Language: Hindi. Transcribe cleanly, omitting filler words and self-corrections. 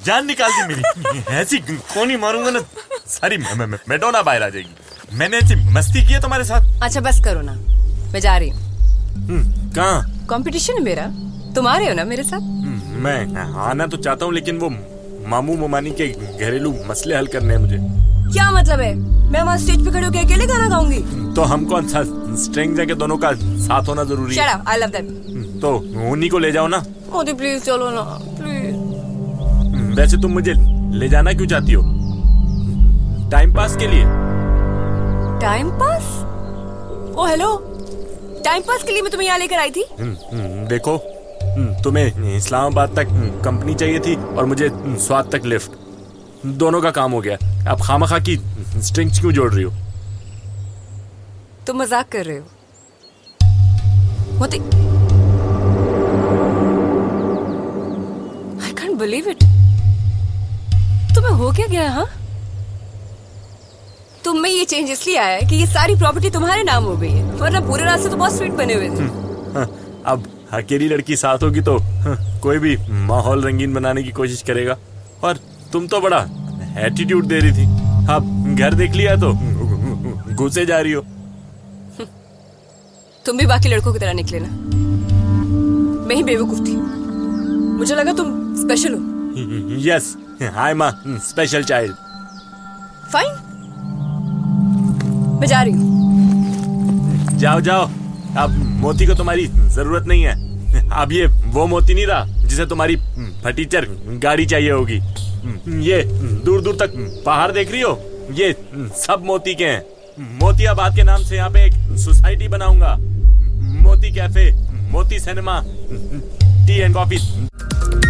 जान निकाल दी मेरी। ऐसी कोनी मारूंगा ना सारी मैडोना बाहर आ जाएगी। मैंने ऐसी मस्ती की है तुम्हारे साथ। अच्छा बस करो ना, मैं जा रही हूँ। कहाँ? कंपटीशन है मेरा, तुम आ रहे हो ना मेरे साथ? मैं आना तो चाहता हूँ, लेकिन वो मामू ममानी के घरेलू मसले हल करने हैं मुझे। क्या मतलब है? मैं वहाँ स्टेज पे खड़े होकर अकेले गाना गाऊंगी? तो हम कौन सा स्ट्रिंग्स है कि दोनों का साथ होना जरूरी है? Shut up, I love that. तो उन्हीं को ले जाओ ना। मोदी प्लीज चलो ना, प्लीज। वैसे तुम मुझे ले जाना क्यों चाहती हो? टाइम पास के लिए? Time pass? ओ हेलो, टाइम पास के लिए मैं तुम्हें यहाँ लेकर आई थी। देखो, तुम्हें इस्लामाबाद तक कंपनी चाहिए थी और मुझे स्वाद तक लिफ्ट। दोनों का काम हो गया। अब खामखा की स्ट्रिंग्स क्यों जोड़ रही हो? तुम मजाक कर रहे हो मोती। I can't believe it. तुम्हें हो क्या गया? हाँ, तुम में ये चेंज इसलिए आया है कि ये सारी प्रॉपर्टी तुम्हारे नाम हो गई है, वरना पूरे रास्ते तो बहुत स्वीट बने हुए थे। अब अकेली लड़की साथ होगी तो कोई भी माहौल रंगीन बनाने की कोशिश करेगा। और तुम तो बड़ा एटीट्यूड दे रही थी। अब घर देख लिया तो घुसे जा रही हो। तुम भी बाकी लड़कों की तरह निकले ना। मैं ही बेवकूफ थी, मुझे लगा तुम स्पेशल हो। Yes, I am a special child. Fine, मैं जा रही हूँ। जाओ जाओ, अब मोती को तुम्हारी जरूरत नहीं है। अब ये वो मोती नहीं रहा जिसे तुम्हारी फटीचर गाड़ी चाहिए होगी। ये दूर दूर तक पहाड़ देख रही हो, ये सब मोती के हैं। मोतियाबाद के नाम से यहाँ पे एक सोसाइटी बनाऊंगा। मोती कैफे, मोती सिनेमा, टी एंड कॉफी।